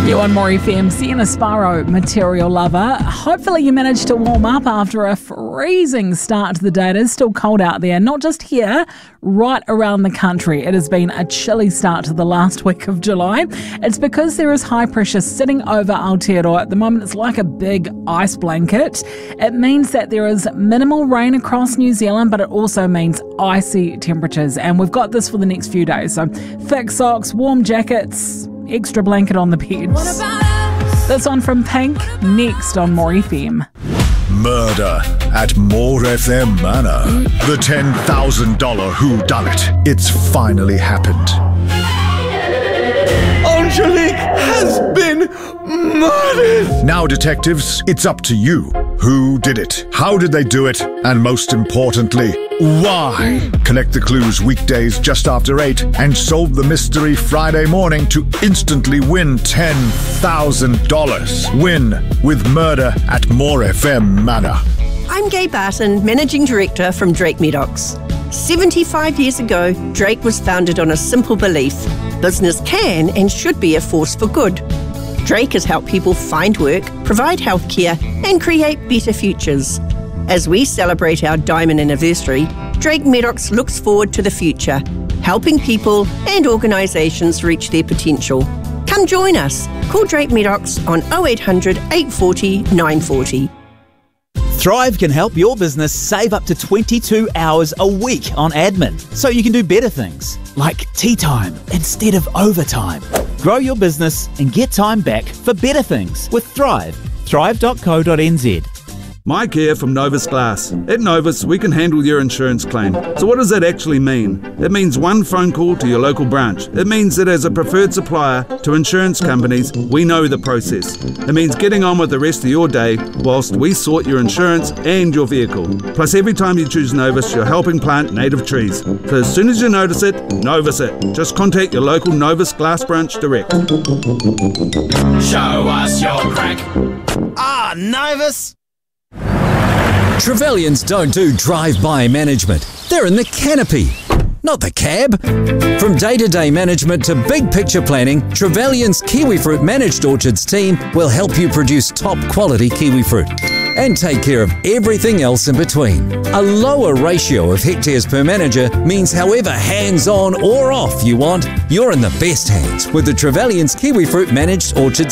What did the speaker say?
You on More FM, Sienna Sparrow, Material Lover. Hopefully you managed to warm up after a freezing start to the day. It is still cold out there, not just here, right around the country. It has been a chilly start to the last week of July. It's because there is high pressure sitting over Aotearoa at the moment. It's like a big ice blanket. It means that there is minimal rain across New Zealand, but it also means icy temperatures. And we've got this for the next few days. So thick socks, warm jackets, extra blanket on the bed. This one from Pink, next on More FM. Murder at More FM Manor. The $10,000 whodunit. It's finally happened. Angelique has been murdered! Now, detectives, it's up to you. Who did it? How did they do it? And most importantly, why? Collect the clues weekdays just after 8 and solve the mystery Friday morning to instantly win $10,000. Win with Murder at More FM Manor. I'm Gay Barton, Managing Director from Drake Medocs. 75 years ago, Drake was founded on a simple belief: business can and should be a force for good. Drake has helped people find work, provide healthcare, and create better futures. As we celebrate our diamond anniversary, Drake Medocs looks forward to the future, helping people and organisations reach their potential. Come join us. Call Drake Medocs on 0800 840 940. Thrive can help your business save up to 22 hours a week on admin, so you can do better things, like tea time instead of overtime. Grow your business and get time back for better things with Thrive. Thrive.co.nz. Mike here from Novus Glass. At Novus, we can handle your insurance claim. So what does that actually mean? It means one phone call to your local branch. It means that as a preferred supplier to insurance companies, we know the process. It means getting on with the rest of your day whilst we sort your insurance and your vehicle. Plus, every time you choose Novus, you're helping plant native trees. So as soon as you notice it, Novus it. Just contact your local Novus Glass branch direct. Show us your crack. Ah, Novus! Trevelyan's don't do drive-by management. They're in the canopy, not the cab. From day-to-day management to big-picture planning, Trevelyan's kiwifruit managed orchards team will help you produce top-quality kiwifruit and take care of everything else in between. A lower ratio of hectares per manager means however hands-on or off you want, you're in the best hands with the Trevelyan's kiwifruit managed orchards